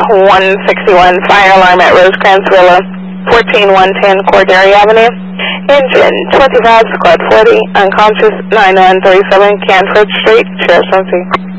161, fire alarm at Rosecrans Villa, 14110 Cordary Avenue. Engine 25, squad 40, unconscious, 9137 Canford Street, Sheriff's on scene.